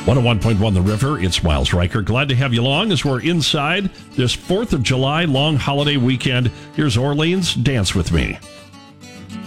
101.1 The River, it's Miles Riker. Glad to have you along as we're inside this 4th of July long holiday weekend. Here's Orleans, Dance With Me.